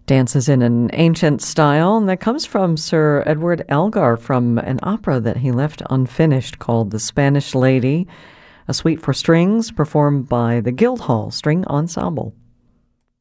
Dances in an ancient style, and that comes from Sir Edward Elgar from an opera that he left unfinished called The Spanish Lady, a suite for strings performed by the Guildhall String Ensemble.